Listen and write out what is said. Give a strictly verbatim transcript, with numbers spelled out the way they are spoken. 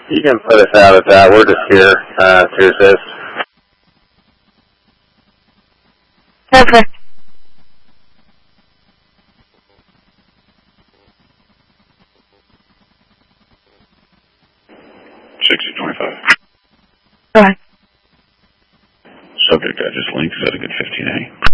You can put us out at that. We're just here uh, to assist. Perfect. sixty twenty-five. Go ahead. Subject address link, is that a good fifteen A?